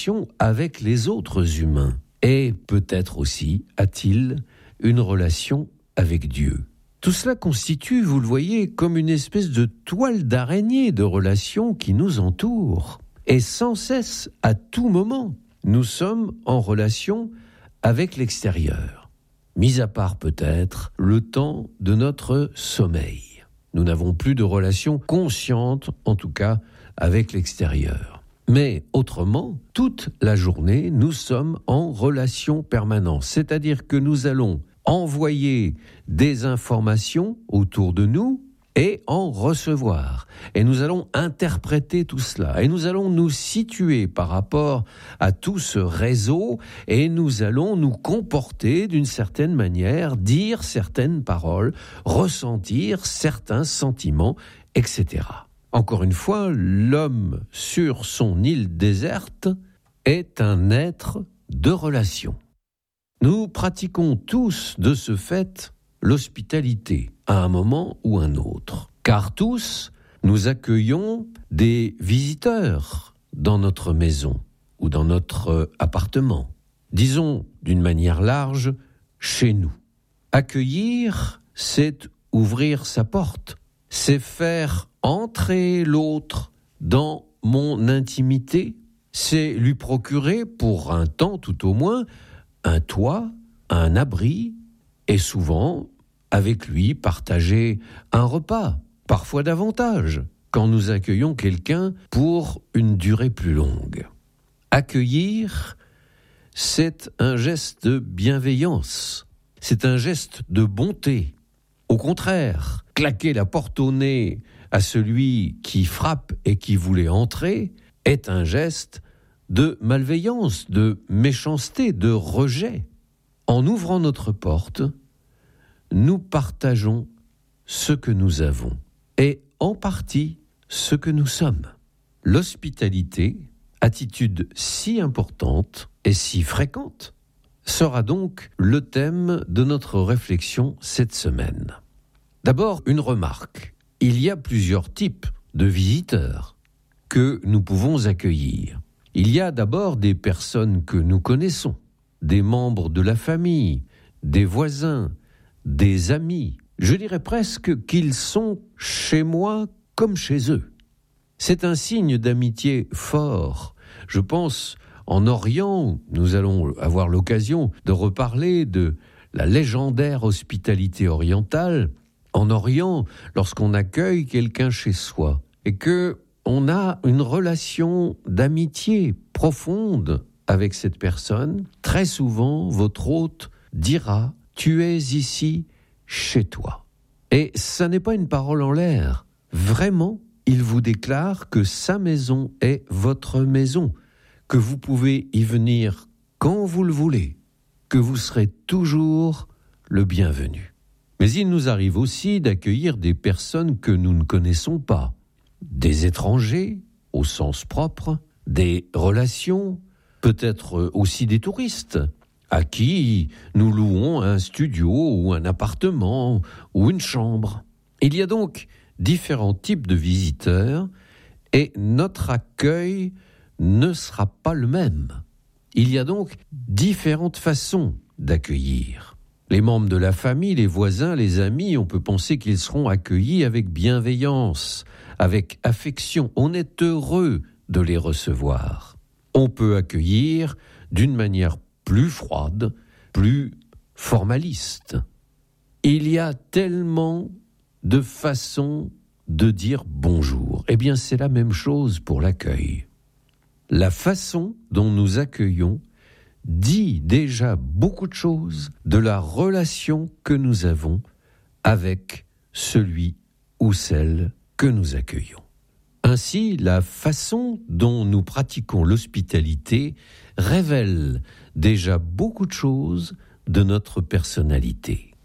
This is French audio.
relation avec les autres humains. Et peut-être aussi a-t-il une relation avec Dieu. Tout cela constitue, vous le voyez, comme une espèce de toile d'araignée de relations qui nous entoure. Et sans cesse, à tout moment, nous sommes en relation avec l'extérieur. Mis à part peut-être le temps de notre sommeil. Nous n'avons plus de relation consciente, en tout cas, avec l'extérieur. Mais autrement, toute la journée, nous sommes en relation permanente. C'est-à-dire que nous allons envoyer des informations autour de nous et en recevoir. Et nous allons interpréter tout cela. Et nous allons nous situer par rapport à tout ce réseau et nous allons nous comporter d'une certaine manière, dire certaines paroles, ressentir certains sentiments, etc. Encore une fois, l'homme sur son île déserte est un être de relation. Nous pratiquons tous de ce fait l'hospitalité à un moment ou un autre. Car tous, nous accueillons des visiteurs dans notre maison ou dans notre appartement. Disons d'une manière large, chez nous. Accueillir, c'est ouvrir sa porte. C'est faire entrer l'autre dans mon intimité. C'est lui procurer, pour un temps tout au moins, un toit, un abri, et souvent, avec lui, partager un repas, parfois davantage, quand nous accueillons quelqu'un pour une durée plus longue. Accueillir, c'est un geste de bienveillance, c'est un geste de bonté. Au contraire, claquer la porte au nez à celui qui frappe et qui voulait entrer est un geste de malveillance, de méchanceté, de rejet. En ouvrant notre porte, nous partageons ce que nous avons et en partie ce que nous sommes. L'hospitalité, attitude si importante et si fréquente, sera donc le thème de notre réflexion cette semaine. D'abord, une remarque. Il y a plusieurs types de visiteurs que nous pouvons accueillir. Il y a d'abord des personnes que nous connaissons, des membres de la famille, des voisins, des amis. Je dirais presque qu'ils sont chez moi comme chez eux. C'est un signe d'amitié fort. Je pense, en Orient, nous allons avoir l'occasion de reparler de la légendaire hospitalité orientale. En Orient, lorsqu'on accueille quelqu'un chez soi et que on a une relation d'amitié profonde avec cette personne, très souvent, votre hôte dira « Tu es ici chez toi ». Et ça n'est pas une parole en l'air. Vraiment, il vous déclare que sa maison est votre maison, que vous pouvez y venir quand vous le voulez, que vous serez toujours le bienvenu. Mais il nous arrive aussi d'accueillir des personnes que nous ne connaissons pas, des étrangers au sens propre, des relations, peut-être aussi des touristes, à qui nous louons un studio ou un appartement ou une chambre. Il y a donc différents types de visiteurs et notre accueil ne sera pas le même. Il y a donc différentes façons d'accueillir. Les membres de la famille, les voisins, les amis, on peut penser qu'ils seront accueillis avec bienveillance, avec affection. On est heureux de les recevoir. On peut accueillir d'une manière plus froide, plus formaliste. Il y a tellement de façons de dire bonjour. Eh bien, c'est la même chose pour l'accueil. La façon dont nous accueillons dit déjà beaucoup de choses de la relation que nous avons avec celui ou celle que nous accueillons. Ainsi, la façon dont nous pratiquons l'hospitalité révèle déjà beaucoup de choses de notre personnalité.